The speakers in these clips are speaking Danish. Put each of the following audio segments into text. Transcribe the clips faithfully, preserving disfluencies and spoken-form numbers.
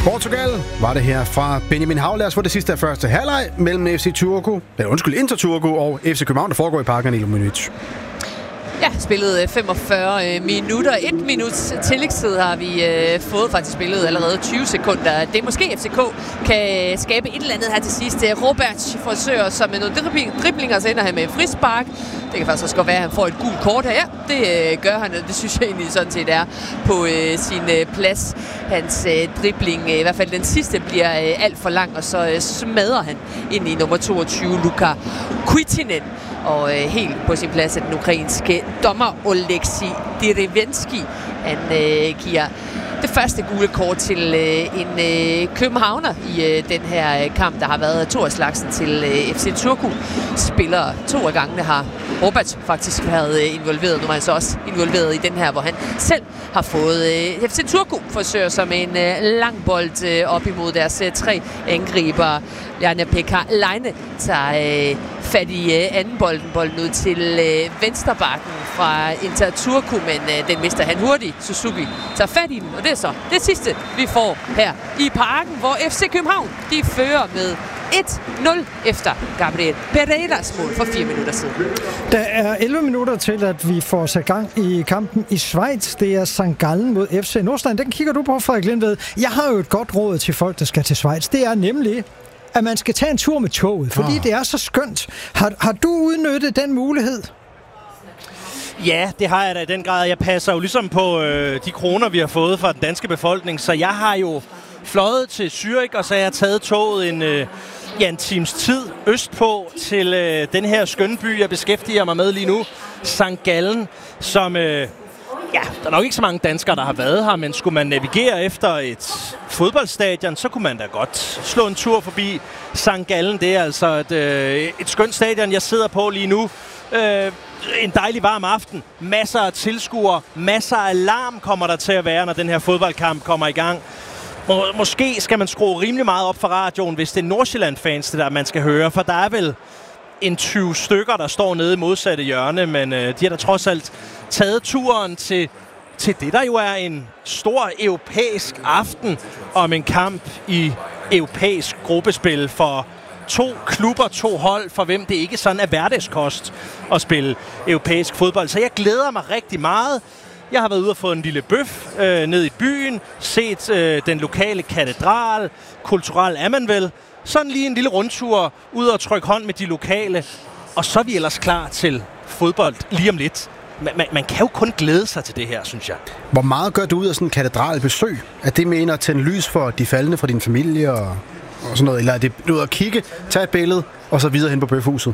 Portugal var det her fra Benjamin Hav. For det sidste af første halvleg mellem F C Turku, ja, undskyld, Inter Turku og F C København, der foregår i Parken i Illuminati. Ja, spillet femogfyrre minutter. Et minuts tillægstid har vi øh, fået faktisk spillet allerede tyve sekunder. Det er måske F C K kan skabe et eller andet her til sidst. Robert forsøger sig med noget driblinger, så ender han med en frispark. Det kan faktisk også godt være, at han får et gult kort her. Ja, det øh, gør han, og det synes jeg egentlig sådan set er på øh, sin øh, plads. Hans øh, dribling, øh, i hvert fald den sidste, bliver øh, alt for lang, og så øh, smadrer han ind i nummer toogtyve, Luka Kuitinen. Og øh, helt på sin plads er den ukrainske dommer Oleksij Derevensky. Han øh, giver det første gule kort til øh, en øh, københavner i øh, den her øh, kamp, der har været to af slagsen til øh, F C Turku. Spillere to af gangene har Robert faktisk været øh, involveret. Nu er han så også involveret i den her, hvor han selv har fået øh, F C Turku forsøger sig med en øh, lang bold øh, op imod deres øh, tre angriber. Jarno-Pekka Laine tager øh, fat i øh, anden bolden, bolden ud til øh, venstrebakken fra Inter Turku, men øh, den mister han hurtigt. Suzuki tager fat i den, og det er så det sidste, vi får her i Parken, hvor F C København, de fører med et nul efter Gabriel Pereiras mål for fire minutter siden. Der er elleve minutter til, at vi får sat gang i kampen i Schweiz. Det er Sankt Gallen mod F C Nordsjælland. Den kigger du på, Frederik Lindved. Jeg har jo et godt råd til folk, der skal til Schweiz. Det er nemlig, at man skal tage en tur med toget, fordi oh. det er så skønt. Har, har du udnyttet den mulighed? Ja, det har jeg da i den grad. Jeg passer jo ligesom på øh, de kroner, vi har fået fra den danske befolkning, så jeg har jo fløjet til Zürich, og så har jeg taget toget en, øh, ja, en times tid østpå til øh, den her skønne by, jeg beskæftiger mig med lige nu, Sankt Gallen, som... Øh, ja, der er nok ikke så mange danskere, der har været her, men skulle man navigere efter et fodboldstadion, så kunne man da godt slå en tur forbi Sankt Gallen. Det er altså et, øh, et skønt stadion, jeg sidder på lige nu. Øh, en dejlig varm aften. Masser af tilskuere, masser af larm kommer der til at være, når den her fodboldkamp kommer i gang. Må, måske skal man skrue rimelig meget op for radioen, hvis det er Nordsjælland-fans, det der man skal høre, for der er vel en tyve stykker, der står nede i modsatte hjørne, men øh, de har da trods alt taget turen til, til det, der jo er en stor europæisk aften om en kamp i europæisk gruppespil for to klubber, to hold, for hvem det ikke sådan er hverdagskost at spille europæisk fodbold. Så jeg glæder mig rigtig meget. Jeg har været ude og få en lille bøf øh, ned i byen, set øh, den lokale katedral, Kulturel er man vel. Sådan lige en lille rundtur, ud og trykke hånd med de lokale, og så er vi ellers klar til fodbold lige om lidt. Man, man, man kan jo kun glæde sig til det her, synes jeg. Hvor meget gør du ud af sådan en katedralbesøg? Er det med at tænde lys for de faldne fra din familie og, og sådan noget? Eller er det ud at kigge, tage et billede, og så videre hen på bøfhuset?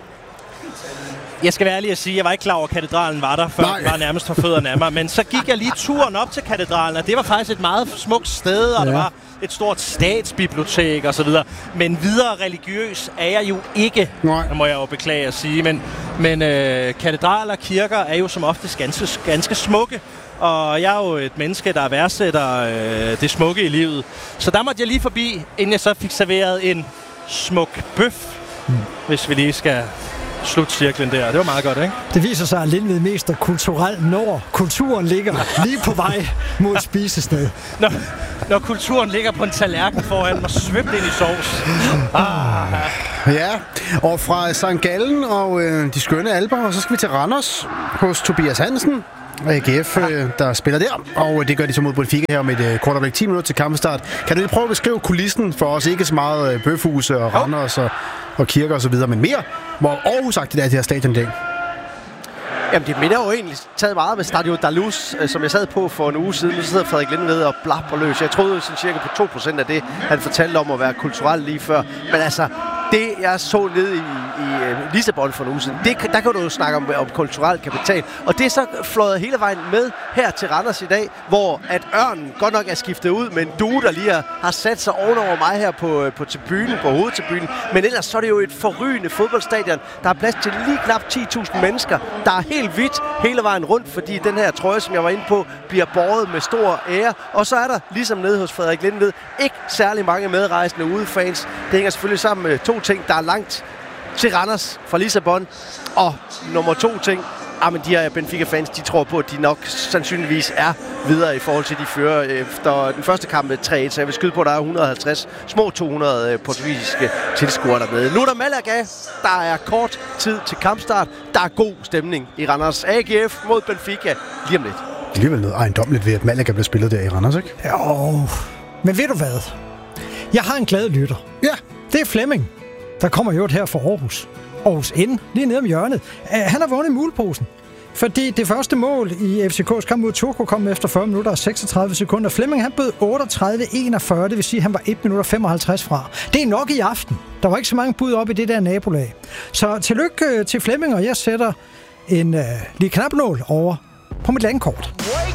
Jeg skal være ærlig at sige, at jeg var ikke klar over, at katedralen var der, før den var nærmest for fødderne af mig. Men så gik jeg lige turen op til katedralen, og det var faktisk et meget smukt sted, og ja. Der var et stort statsbibliotek og så videre. Men videre religiøs er jeg jo ikke, Nej. Det må jeg jo beklage at sige. Men, men øh, katedraler og kirker er jo som oftest ganske, ganske smukke. Og jeg er jo et menneske, der værdsætter øh, det smukke i livet. Så der måtte jeg lige forbi, inden jeg så fik serveret en smuk bøf, mm. hvis vi lige skal slutcirklen der. Det var meget godt, ikke? Det viser sig, at Lindved mester kulturelt når kulturen ligger lige på vej mod et spisested. Når, når kulturen ligger på en tallerken foran mig, svøbt ind i sovs. Ah. Ja, og fra Sankt Gallen og øh, de skønne alper, og så skal vi til Randers hos Tobias Hansen. A G F, øh, der spiller der, og det gør de så mod Benfica her med et øh, kort øjeblik, ti minutter til kampstart. Kan du lige prøve at beskrive kulissen for os? Ikke så meget øh, bøfhuse og Randers og, og kirker og så videre, men mere, hvor Aarhus-agtigt er det her stadion i dag. Jamen, det minder jo egentlig taget meget med Stadio Dalus, øh, som jeg sad på for en uge siden. Nu sidder Frederik Lindved og blapper løs. Jeg troede sådan cirka på to procent af det, han fortalte om at være kulturel lige før. Men altså, det jeg så nede i, i uh, Lissabon for en uge siden, det, der kan du jo snakke om, om kulturel kapital. Og det er så fløjet hele vejen med her til Randers i dag, hvor at Ørnen godt nok er skiftet ud med en due, der lige har, har sat sig ovenover mig her på, på tribunen, på hovedtribunen. Men ellers så er det jo et forrygende fodboldstadion. Der er plads til lige knap ti tusind mennesker. Der er helt hvidt hele vejen rundt, fordi den her trøje, som jeg var inde på, bliver båret med stor ære. Og så er der, ligesom nede hos Frederik Lindved, ikke særlig mange medrejsende udefans. Det hænger selvfølgelig sammen med to ting. Der er langt til Randers fra Lissabon. Og nummer to ting, ah, men de her Benfica-fans, de tror på, at de nok sandsynligvis er videre i forhold til, de fører efter den første kamp med tre et, så jeg vil skyde på, at der er et hundrede og halvtreds, små to hundrede portugisiske tilskuere dernede. Nu er der Malaga, der er kort tid til kampstart, der er god stemning i Randers. A G F mod Benfica lige om lidt. Det er alligevel noget ejendomligt ved, at Malaga blev spillet der i Randers, ikke? Jo, men ved du hvad? Jeg har en glad lytter. Ja. Det er Flemming, der kommer jo her fra Aarhus. Aarhus Inde, lige nede om hjørnet. Han har vundet muleposen. Fordi det første mål i F C K's kamp mod Togo kom efter fyrre minutter og seksogtredive sekunder. Flemming, han bød otteogtredive enogfyrre, det vil sige, at han var et minut og femoghalvtreds fra. Det er nok i aften. Der var ikke så mange bud op i det der nabolag. Så tillykke til Flemming, og jeg sætter en øh, lige knapnål over på mit landkort.